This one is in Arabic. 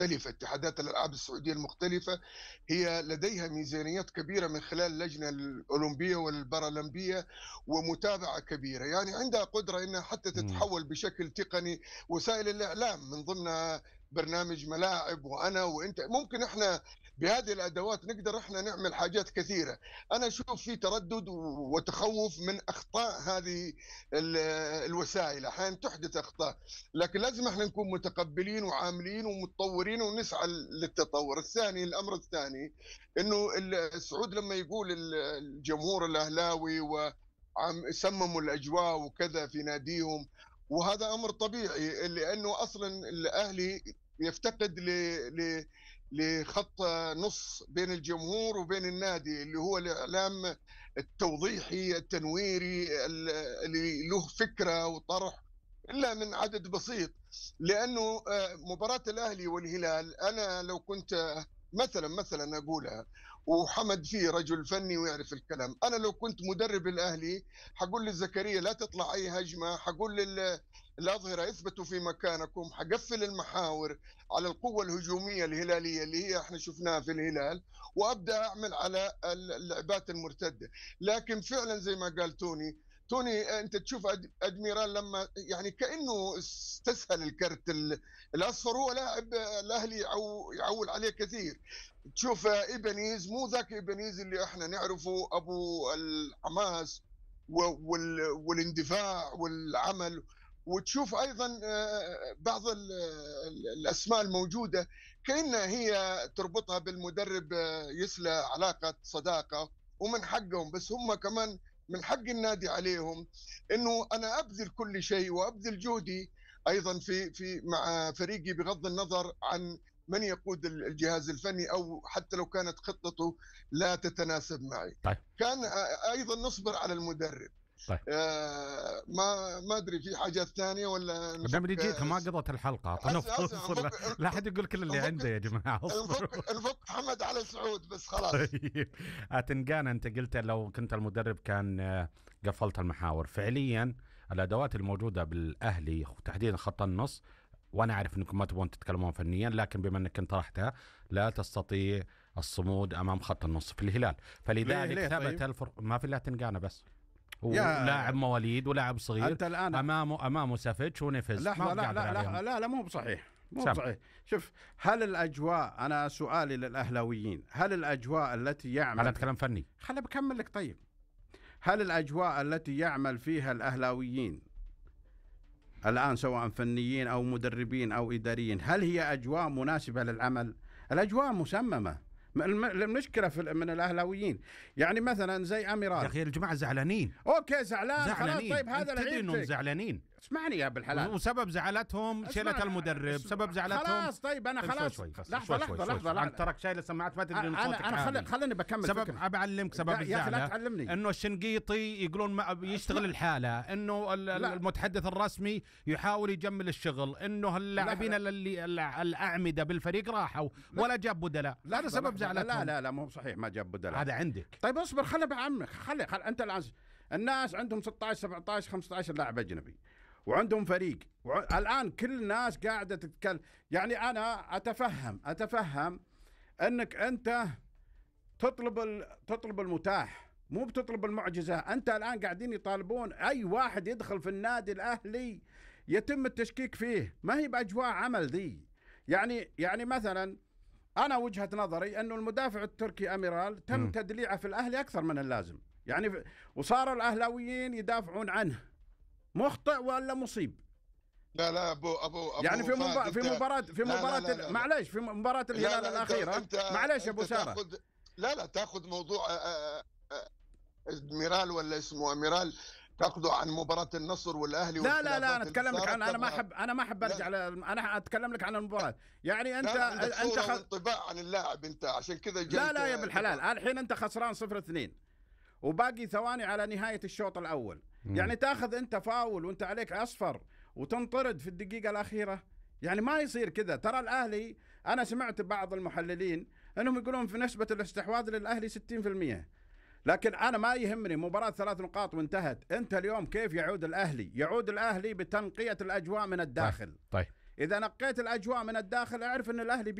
المختلفة، اتحادات الألعاب السعودية المختلفة هي لديها ميزانيات كبيرة من خلال اللجنة الأولمبية والبارالمبية ومتابعة كبيرة، يعني عندها قدرة إنها حتى إمم. تتحول بشكل تقني. وسائل الإعلام من ضمنها برنامج ملاعب، وأنا وأنت ممكن إحنا بهذه الأدوات نقدر إحنا نعمل حاجات كثيرة. أنا أشوف في تردد وتخوّف من أخطاء هذه الوسائل، أحيانًا تحدث أخطاء. لكن لازم إحنا نكون متقبلين وعاملين ومتطورين ونسعى للتطور. الأمر الثاني إنه السعود لمّا يقول الجمهور الأهلاوي سمموا الأجواء وكذا في ناديهم، وهذا أمر طبيعي لأنه أصلًا الأهلي يفتقد ل ل لخط نُص بين الجمهور وبين النادي، اللي هو الإعلام التوضيحي التنويري اللي له فكرة وطرح، إلا من عدد بسيط. لأنه مباراة الأهلي والهلال، أنا لو كنت مثلًا أقولها، وحمد فيه رجل فني ويعرف الكلام، أنا لو كنت مدرب الأهلي حاقول لزكريا لا تطلع أي هجمة، حاقول الأظهرة اثبتوا في مكانكم، حقفل المحاور على القوة الهجومية الهلالية اللي هي إحنا شفناها في الهلال، وأبدأ أعمل على اللعبات المرتدة. لكن فعلًا زي ما قال توني أنت تشوف أدميرال لما يعني كأنه استسهل الكرت الأصفر، هو لاعب الأهلي يعول عليه كثير. تشوف إيبانيز مو ذاك إيبانيز اللي إحنا نعرفه، أبو الحماس والاندفاع والعمل. وتشوف أيضًا بعض الأسماء الموجودة كأنها هي تربطها بالمدرب يسلى علاقة صداقة، ومن حقهم، بس هم كمان من حق النادي عليهم إنه أنا أبذل كل شيء وأبذل جهدي أيضًا في مع فريقي، بغض النظر عن من يقود الجهاز الفني، أو حتى لو كانت خطته لا تتناسب معي. طيب. كان أيضًا نصبر على المدرب. طيب. ما أدري في حاجات ثانية والّا دام نفُك جيتها ما قضت الحلقة، أعطونا هسه فرصة. لا حد يقول كل اللي عنده نفُك يا جماعة اصبروا. نفُك حمد على سعود بس خلاص. طيب. أتنقان أنت قلت لو كنت المدرب كان قفلت المحاور. فعليا الأدوات الموجودة بالأهلي وتحديدا خط النص، وأنا أعرف أنكم ما تبغون تتكلمون فنيا، لكن بما أنك أنت طرحتها، لا تستطيع الصمود أمام خط النص في الهلال، فلذلك ليه ثبت طيب؟ الفرق. ما في إلا تنقانة بس، يا ولاعب مواليد ولاعب صغير. أنت الآن أمامه سافيتش ونفز. لحظة، ما لا بقدر لا عليهم. لا لا, لا مو بصحيح، مو سام. بصحيح. شوف، هل الأجواء، أنا سؤالي للأهلاويين، هل الأجواء التي أنا يعمل أتكلم فني. خليني بكمل لك. طيب، هل الأجواء التي يعمل فيها الأهلاويين الآن سواء فنيين أو مدربين أو إداريين، هل هي أجواء مناسبة للعمل؟ الأجواء مسممة. المشكلة من الأهلاويين، يعني مثلا زي يا أميرال. أخي الجماعة زعلانين. أوكي زعلان، خلاص. طيب هذا تدري إنهم لعيبتك. زعلانين. اسمعني يا بالحلال. وسبب زعلتهم شيلة المدرب، سبب زعلتهم. خلاص طيب انا خلاص. لحظة انت ترك شايل السماعات ما تدري ان صوتك انا عالي. خليني بكمل. سبب بعلمك سبب يا اخي لا الزعلة تعلمني. انه الشنقيطي يقولون يشتغل الحالة، انه المتحدث الرسمي يحاول يجمل الشغل، انه اللاعبين اللي الاعمدة بالفريق راحوا ولا جاب بدلاء. هذا سبب زعلتهم. لا مو صحيح، ما جاب بدلاء. هذا عندك. طيب اصبر، خلي بعمك. خلي انت الناس عندهم 16 17 15 لاعب اجنبي وعندهم فريق، الآن كل الناس قاعدة تتكلم. يعني أنا أتفهم أنك أنت تطلب المتاح، مو بتطلب المعجزة. أنت الآن قاعدين يطالبون أي واحد يدخل في النادي الأهلي يتم التشكيك فيه، ما هي بأجواء عمل ذي. يعني مثلا أنا وجهة نظري أنه المدافع التركي أميرال تم تدليعه في الأهلي أكثر من اللازم، يعني وصاروا الأهلاويين يدافعون عنه. مخطئ ولا مصيب؟ لا أبو يعني في مباراة معليش، في مباراة الهلال الأخيرة، معليش يا أبو سارة. لا تأخذ موضوع أدميرال ولا اسمه أميرال، تأخذه عن مباراة النصر والأهلي. لا أنا أتكلم لك عن، أنا ما أحب أرجع، أنا أتكلم لك عن المباراة. يعني أنت انطباع عن اللاعب أنت، عشان كذا لا يا بالحلال. الحين أنت خسران 0-2 وباقي ثواني على نهاية الشوط الأول. يعني تاخذ أنت فاول وأنت عليك أصفر وتنطرد في الدقيقة الأخيرة؟ يعني ما يصير كذا. ترى الأهلي، أنا سمعت بعض المحللين أنهم يقولون في نسبة الاستحواذ للأهلي 60%، لكن أنا ما يهمني. مباراة 3 نقاط وانتهت. أنت اليوم كيف يعود الأهلي بتنقية الأجواء من الداخل. طيب. اذا نقيت الاجواء من الداخل اعرف ان الاهلي